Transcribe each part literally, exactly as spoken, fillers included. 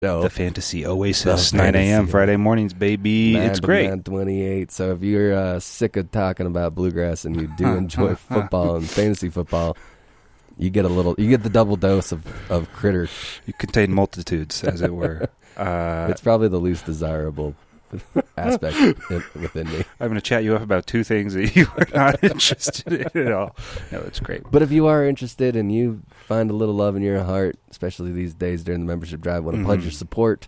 No. The Fantasy Oasis, The nine a.m. Fantasy. Friday mornings, baby. nine It's to great. nine twenty-eight. So if you're uh, sick of talking about bluegrass and you do enjoy football and fantasy football, you get a little, you get the double dose of, of Critter. You contain multitudes, as it were. Uh, It's probably the least desirable aspect in, within me. I'm going to chat you up about two things that you are not interested in at all. No, it's great. But if you are interested and you find a little love in your heart, especially these days during the membership drive, want to Mhm. pledge your support,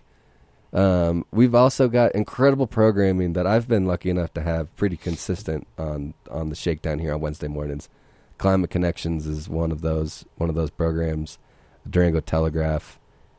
um, we've also got incredible programming that I've been lucky enough to have pretty consistent on, on the Shakedown here on Wednesday mornings. Climate Connections is one of those one of those programs. The Durango Telegraph.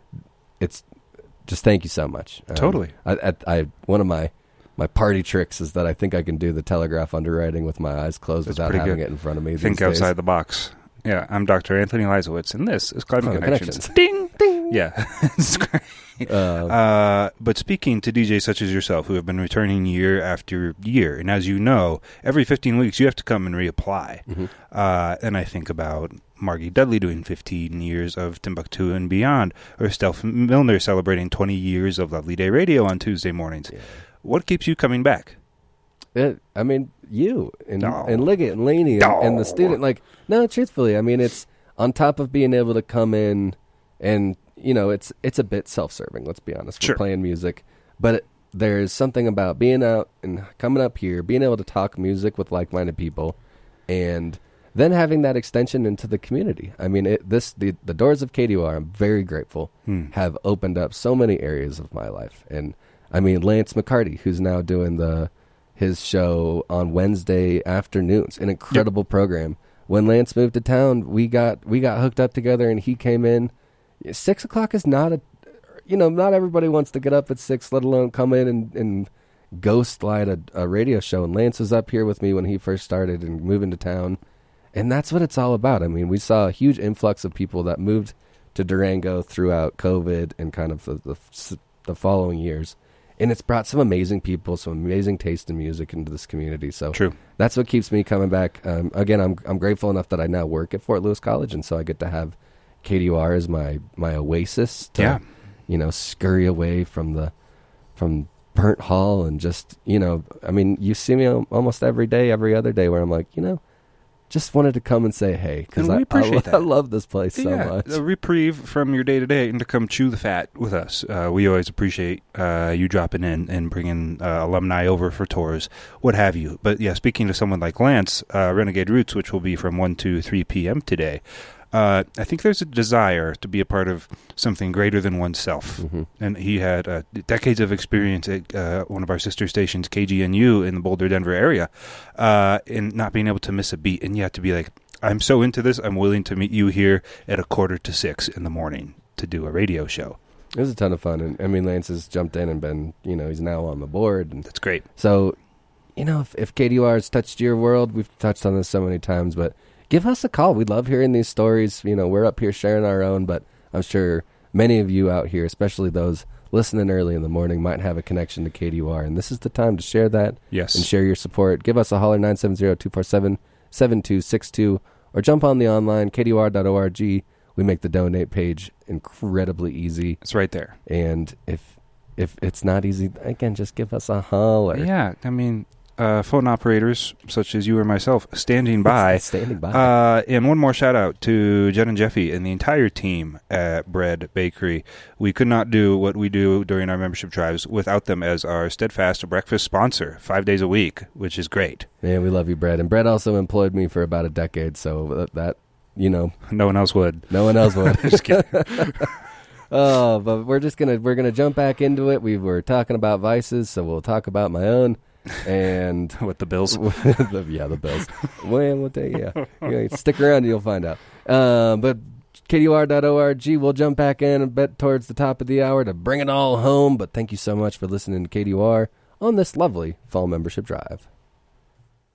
It's just thank you so much. Um, Totally. I, I, I one of my my party tricks is that I think I can do the Telegraph underwriting with my eyes closed That's without pretty having good. it in front of me. Think these days. outside the box. Yeah, I'm Doctor Anthony Leisowitz, and this is Climate Climate Connections. Connections. Ding! Yeah. It's great. Uh, Uh, but speaking to D Js such as yourself, who have been returning year after year, and as you know, every fifteen weeks you have to come and reapply. mhm. Uh, and I think about Margie Dudley doing fifteen years of Timbuktu and beyond, or Steph Milner celebrating twenty years of Lovely Day Radio on Tuesday mornings. Yeah. What keeps you coming back? It, I mean, you and, No. and Liggett and Laney and, No. and the student. Like, no, truthfully, I mean, it's on top of being able to come in and, you know, it's it's a bit self-serving, let's be honest. We're Sure. playing music. But it, there's something about being out and coming up here, being able to talk music with like-minded people, and then having that extension into the community. I mean, it, this the, the doors of K D O R, I'm very grateful, Hmm. have opened up so many areas of my life. And, I mean, Lance McCarty, who's now doing the his show on Wednesday afternoons, an incredible program. When Lance moved to town, we got we got hooked up together, and he came in. Six o'clock is not a, you know, not everybody wants to get up at six, let alone come in and, and ghost light a, a radio show. And Lance was up here with me when he first started and moving to town, and that's what it's all about. I mean, we saw a huge influx of people that moved to Durango throughout COVID and kind of the the, the following years. And it's brought some amazing people, some amazing taste in music into this community. So True. that's what keeps me coming back. Um, again, I'm I'm grateful enough that I now work at Fort Lewis College, and so I get to have K D O R as my, my oasis to, Yeah. you know, scurry away from the from Burnt Hall and just, you know, I mean, you see me al- almost every day, every other day, where I'm like, you know, just wanted to come and say hey, because And we I, I, appreciate lo- that. I love this place so yeah, much. a reprieve from your day to day and to come chew the fat with us. Uh, we always appreciate uh, you dropping in and bringing uh, alumni over for tours, what have you. But yeah, speaking to someone like Lance, uh, Renegade Roots, which will be from one to three p.m. today, uh, I think there's a desire to be a part of something greater than oneself. hmm And he had uh, decades of experience at uh, one of our sister stations, K G N U, in the Boulder, Denver area, uh, in not being able to miss a beat. And you have to be like, I'm so into this, I'm willing to meet you here at a quarter to six in the morning to do a radio show. It was a ton of fun. And I mean, Lance has jumped in and been, you know, he's now on the board. And That's great. so, you know, if, if K D O R has touched your world, we've touched on this so many times, but give us a call. We love hearing these stories. You know, we're up here sharing our own, but I'm sure many of you out here, especially those listening early in the morning, might have a connection to K D O R, and this is the time to share that Yes. and share your support. Give us a holler, nine seven zero, two four seven, seven two six two, or jump on the online, K D O R dot org. We make the donate page incredibly easy, It's right there. and if if it's not easy, again, just give us a holler. Yeah, I mean, uh, phone operators such as you or myself standing by. Standing by. Uh, and one more shout out to Jen and Jeffy and the entire team at Bread Bakery. We could not do what we do during our membership drives without them as our steadfast breakfast sponsor, five days a week, which is great. Man, we love you, Brett. And Brett also employed me for about a decade, so that, that you know, No one else would. no one else would. Just kidding. Oh, but we're just gonna we're gonna jump back into it. We were talking about vices, so we'll talk about my own. And With the Bills. the, yeah, the Bills. Well, we'll tell you, yeah. You know, stick around and you'll find out. Um, but K D O R dot org, we'll jump back in a bit towards the top of the hour to bring it all home. But thank you so much for listening to K D O R on this lovely fall membership drive.